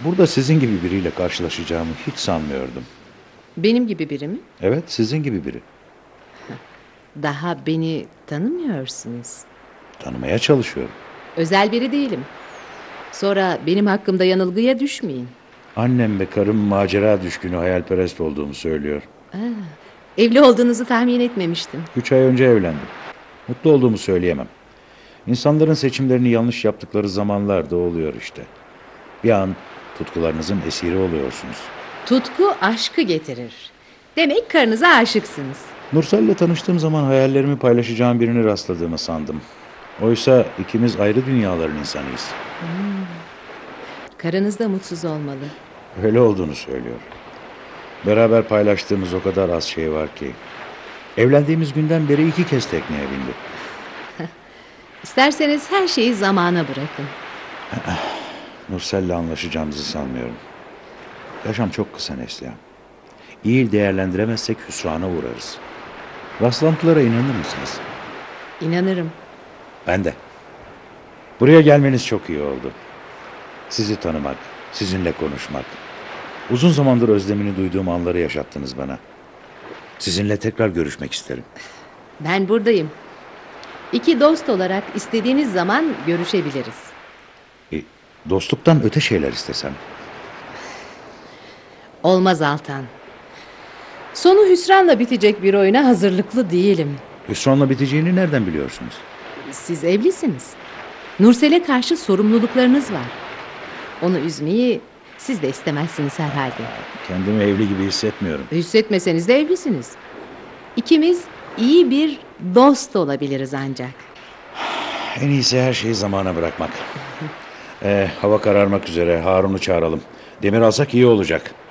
Burada sizin gibi biriyle karşılaşacağımı hiç sanmıyordum. Benim gibi biri mi? Evet, sizin gibi biri. Daha beni tanımıyorsunuz. Tanımaya çalışıyorum. Özel biri değilim. Sonra benim hakkımda yanılgıya düşmeyin. Annem ve karım macera düşkünü, hayalperest olduğumu söylüyor. Evli olduğunuzu tahmin etmemiştim. 3 ay önce evlendim. Mutlu olduğumu söyleyemem. İnsanların seçimlerini yanlış yaptıkları zamanlar da oluyor işte. Bir an tutkularınızın esiri oluyorsunuz. Tutku aşkı getirir. Demek karınıza aşıksınız. Nursel'le tanıştığım zaman hayallerimi paylaşacağım birini rastladığımı sandım. Oysa ikimiz ayrı dünyaların insanıyız. Karınız da mutsuz olmalı. Öyle olduğunu söylüyor. Beraber paylaştığımız o kadar az şey var ki. Evlendiğimiz günden beri 2 kez tekneye bindim. İsterseniz her şeyi zamana bırakın. Nursel'le anlaşacağımızı sanmıyorum. Yaşam çok kısa Neslihan. İyi değerlendiremezsek hüsrana uğrarız. Rastlantılara inanır mısınız? İnanırım. Ben de. Buraya gelmeniz çok iyi oldu. Sizi tanımak, sizinle konuşmak. Uzun zamandır özlemini duyduğum anları yaşattınız bana. Sizinle tekrar görüşmek isterim. Ben buradayım. İki dost olarak istediğiniz zaman görüşebiliriz. E, Dostluktan öte şeyler istesem. Olmaz Altan. Sonu hüsranla bitecek bir oyuna hazırlıklı değilim. Hüsranla biteceğini nereden biliyorsunuz? Siz evlisiniz. Nursel'e karşı sorumluluklarınız var. Onu üzmeyi siz de istemezsiniz herhalde. Kendimi evli gibi hissetmiyorum. Hissetmeseniz de evlisiniz. İkimiz iyi bir dost olabiliriz ancak. En iyisi her şeyi zamana bırakmak. Hava kararmak üzere. Harun'u çağıralım. Demir alsak iyi olacak.